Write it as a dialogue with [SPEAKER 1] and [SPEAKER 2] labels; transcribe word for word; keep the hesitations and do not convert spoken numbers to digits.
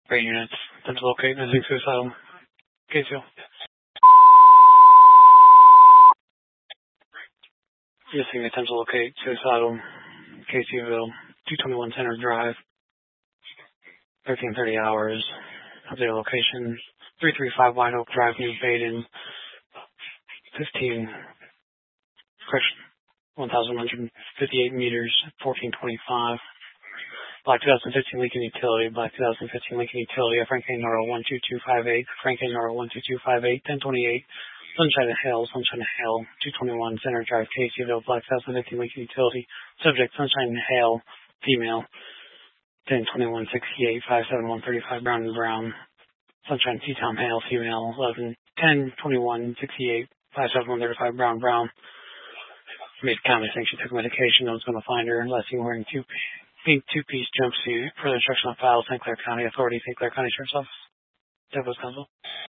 [SPEAKER 1] Great units. Attempt to locate missing suicidal. Casey. Missing attempt to locate suicidal. Caseyville. two twenty-one Center Drive. thirteen thirty hours. Update location. three thirty-five White Oak Drive, New Baden. fifteen. Correction. one thousand one hundred fifty-eight meters. fourteen twenty-five. Black twenty fifteen Lincoln Utility, Black twenty fifteen Lincoln Utility, Frank A. Nora one two two five eight, Frank A. Nora one two two five eight, ten twenty-eight, Sunshine and Hill, Sunshine and Hill, two twenty-one Center Drive, Caseyville, Black twenty fifteen Lincoln Utility, subject Sunshine and Hill, female, ten twenty-one sixty-eight, five seven one thirty-five, Brown and Brown, Sunshine T-Tom Hale, female, eleven, ten twenty-one sixty-eight, five seven one thirty-five, Brown Brown, made a comment saying she took medication, no one's going to find her unless you're wearing two pink two-piece jumpsuit. Further instruction on file, Saint Clair County Authority, Saint Clair County Sheriff's Office. Deputy Counsel.